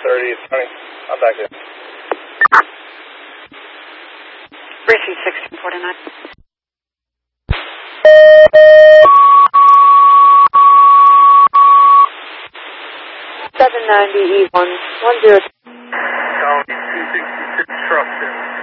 30, Tony. I'm back in. Receive 1649. 790 E1 10. Tony, 266 trucks in.